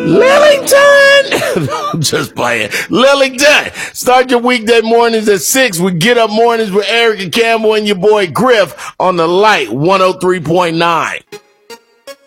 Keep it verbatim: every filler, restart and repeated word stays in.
Lillington! Just playing. Lillington! Start your weekday mornings at six with Get Up Mornings with Erica Campbell and your boy Griff on the Light one oh three point nine.